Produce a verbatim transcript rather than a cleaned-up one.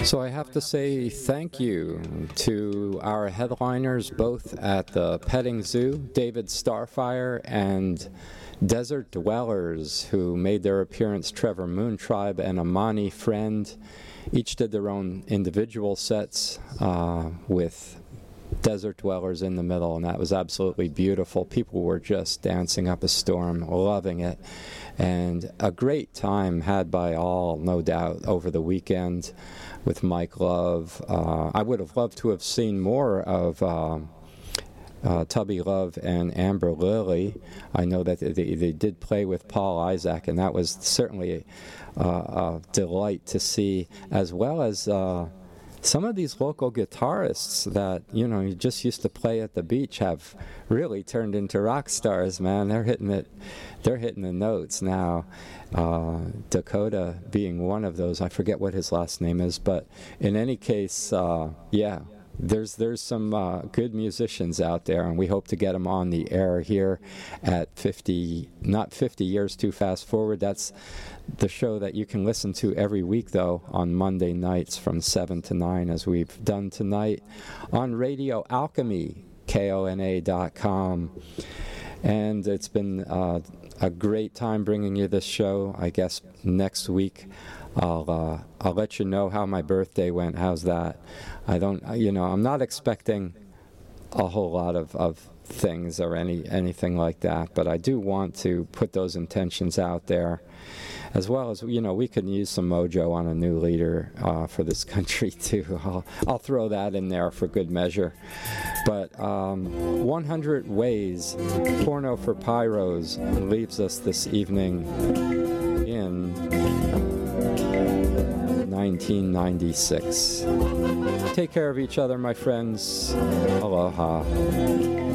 So I have to say thank you to our headliners, both at the Petting Zoo, David Starfire, and Desert Dwellers, who made their appearance, Trevor Moontribe and Amani Friend. Each did their own individual sets uh, with Desert Dwellers in the middle, and that was absolutely beautiful. People were just dancing up a storm, loving it, and a great time had by all, no doubt, over the weekend with Mike Love. Uh, I would have loved to have seen more of uh, uh, Tubby Love and Amber Lilly. I know that they, they did play with Paul Isaac, and that was certainly a, a delight to see, as well as uh, some of these local guitarists that, you know, you just used to play at the beach have really turned into rock stars, man. They're hitting it, they're hitting the notes now. Uh, Dakota being one of those. I forget what his last name is, but in any case, uh, yeah, there's there's some uh, good musicians out there, and we hope to get them on the air here at fifty, not fifty years too fast forward. That's the show that you can listen to every week, though, on Monday nights from seven to nine, as we've done tonight, on Radio Alchemy, K O N A dot com. And it's been uh, a great time bringing you this show. I guess next week I'll uh, I'll let you know how my birthday went. How's that? I don't, you know, I'm not expecting a whole lot of, of things or any anything like that, but I do want to put those intentions out there, as well as, you know, we could use some mojo on a new leader uh, for this country too. I'll, I'll throw that in there for good measure. But um, one hundred Ways, Porno for Pyros, leaves us this evening in nineteen ninety-six. Take care of each other, my friends. Aloha.